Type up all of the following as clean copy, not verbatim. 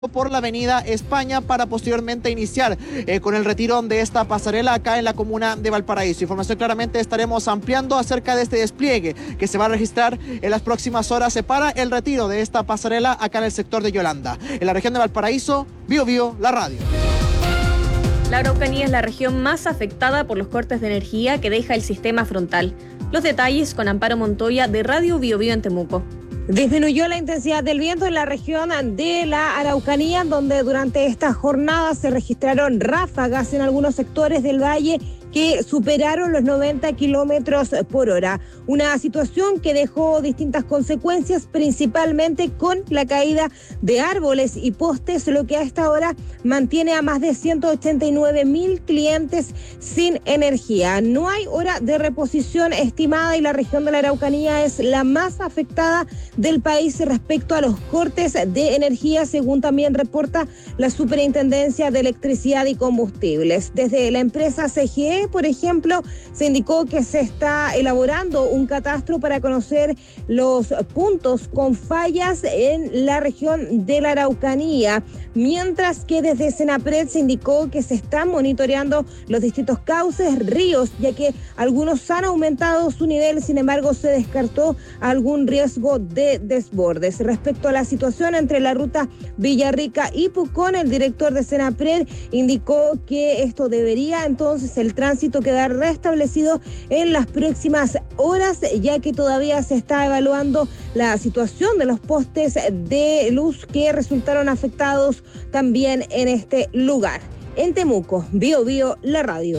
por la avenida España para posteriormente iniciar con el retiro de esta pasarela acá en la comuna de Valparaíso. Información claramente estaremos ampliando acerca de este despliegue que se va a registrar en las próximas horas para el retiro de esta pasarela acá en el sector de Yolanda. En la región de Valparaíso, Bio Bio, la radio. La Araucanía es la región más afectada por los cortes de energía que deja el sistema frontal. Los detalles con Amparo Montoya de Radio Bio Bio en Temuco. Disminuyó la intensidad del viento en la región de la Araucanía, donde durante esta jornada se registraron ráfagas en algunos sectores del valle que superaron los 90 kilómetros por hora. Una situación que dejó distintas consecuencias, principalmente con la caída de árboles y postes, lo que a esta hora mantiene a más de 189.000 clientes sin energía. No hay hora de reposición estimada y la región de la Araucanía es la más afectada del país respecto a los cortes de energía, según también reporta la Superintendencia de Electricidad y Combustibles. Desde la empresa CGE, por ejemplo, se indicó que se está elaborando un catastro para conocer los puntos con fallas en la región de la Araucanía, mientras que desde Senapred se indicó que se están monitoreando los distintos cauces, ríos, ya que algunos han aumentado su nivel, sin embargo se descartó algún riesgo de desbordes. Respecto a la situación entre la ruta Villarrica y Pucón, el director de Senapred indicó que esto debería entonces el tránsito quedar restablecido en las próximas horas, ya que todavía se está evaluando la situación de los postes de luz que resultaron afectados también en este lugar. En Temuco, Bio Bio, la radio.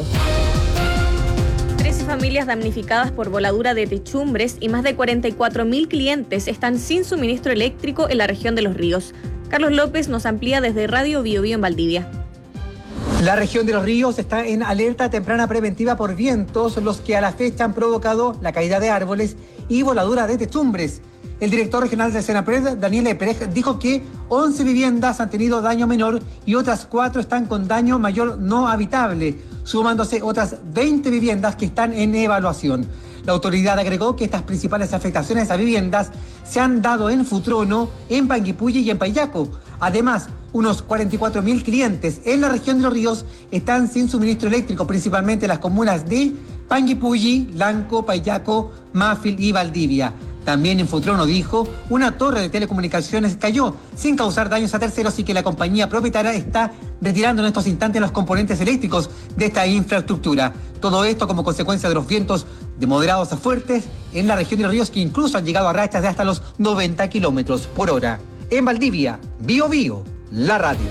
13 familias damnificadas por voladura de techumbres y más de 44.000 clientes están sin suministro eléctrico en la región de Los Ríos. Carlos López nos amplía desde Radio Bio Bio en Valdivia. La región de Los Ríos está en alerta temprana preventiva por vientos, los que a la fecha han provocado la caída de árboles y voladura de techumbres. El director regional de Senapred, Daniel Pérez, dijo que 11 viviendas han tenido daño menor y otras 4 están con daño mayor no habitable, sumándose otras 20 viviendas que están en evaluación. La autoridad agregó que estas principales afectaciones a viviendas se han dado en Futrono, en Panguipulli y en Payaco. Además, unos 44.000 clientes en la región de Los Ríos están sin suministro eléctrico, principalmente en las comunas de Panguipulli, Lanco, Payaco, Mafil y Valdivia. También en Futrono, dijo, una torre de telecomunicaciones cayó sin causar daños a terceros y que la compañía propietaria está retirando en estos instantes los componentes eléctricos de esta infraestructura. Todo esto como consecuencia de los vientos de moderados a fuertes en la región de Los Ríos, que incluso han llegado a rachas de hasta los 90 kilómetros por hora. En Valdivia, Bio Bio, la radio.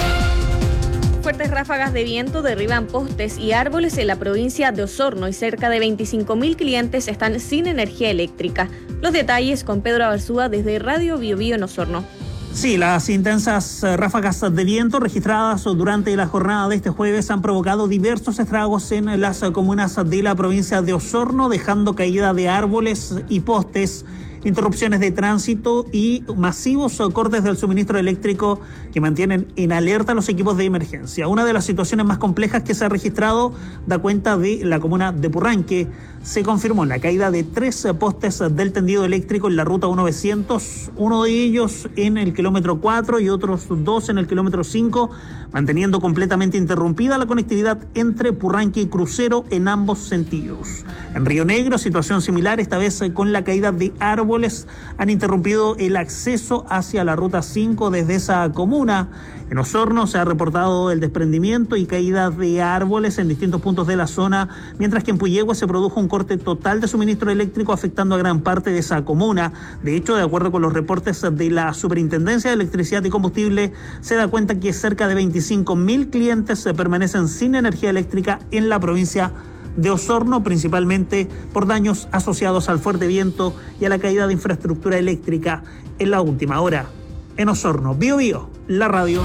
Fuertes ráfagas de viento derriban postes y árboles en la provincia de Osorno y cerca de 25.000 clientes están sin energía eléctrica. Los detalles con Pedro Abarzúa desde Radio Bio Bio en Osorno. Sí, las intensas ráfagas de viento registradas durante la jornada de este jueves han provocado diversos estragos en las comunas de la provincia de Osorno, dejando caída de árboles y postes, interrupciones de tránsito y masivos cortes del suministro eléctrico que mantienen en alerta a los equipos de emergencia. Una de las situaciones más complejas que se ha registrado da cuenta de la comuna de Purranque. Se confirmó la caída de 3 postes del tendido eléctrico en la ruta 1900, uno de ellos en el kilómetro 4 y otros 2 en el kilómetro 5, manteniendo completamente interrumpida la conectividad entre Purranque y Crucero en ambos sentidos. En Río Negro, situación similar, esta vez con la caída de árboles, han interrumpido el acceso hacia la ruta 5 desde esa comuna. En Osorno se ha reportado el desprendimiento y caída de árboles en distintos puntos de la zona, mientras que en Puyehue se produjo un corte total de suministro eléctrico afectando a gran parte de esa comuna. De hecho, de acuerdo con los reportes de la Superintendencia de Electricidad y Combustible, se da cuenta que cerca de 25.000 clientes permanecen sin energía eléctrica en la provincia de Osorno, principalmente por daños asociados al fuerte viento y a la caída de infraestructura eléctrica en la última hora. En Osorno, Bio Bio, la radio.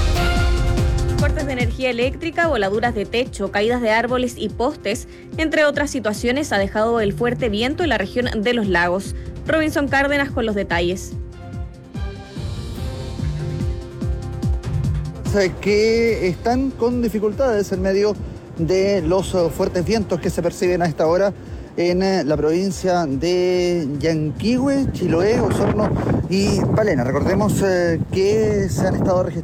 Cortes de energía eléctrica, voladuras de techo, caídas de árboles y postes, entre otras situaciones, ha dejado el fuerte viento en la región de Los Lagos. Robinson Cárdenas con los detalles. Que están con dificultades en medio de los fuertes vientos que se perciben a esta hora en la provincia de Yanquihue, Chiloé, Osorno Y Valena, recordemos que se han estado registrando